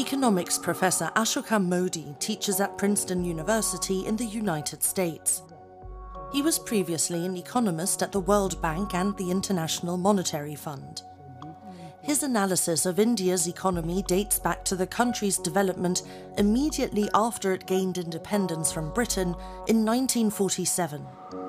Economics professor Ashoka Mody teaches at Princeton University in the United States. He was previously an economist at the World Bank and the International Monetary Fund. His analysis of India's economy dates back to the country's development immediately after it gained independence from Britain in 1947.